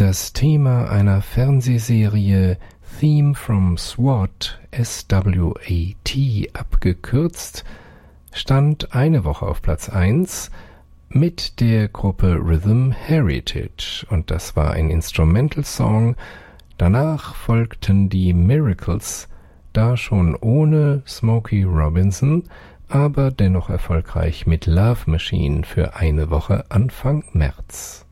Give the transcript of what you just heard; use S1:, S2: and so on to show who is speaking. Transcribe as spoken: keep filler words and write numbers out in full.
S1: Das Thema einer Fernsehserie Theme from SWAT, S W A T abgekürzt, stand eine Woche auf Platz eins mit der Gruppe Rhythm Heritage, und das war ein Instrumental-Song. Danach folgten die Miracles, da schon ohne Smokey Robinson, aber dennoch erfolgreich mit Love Machine für eine Woche Anfang März.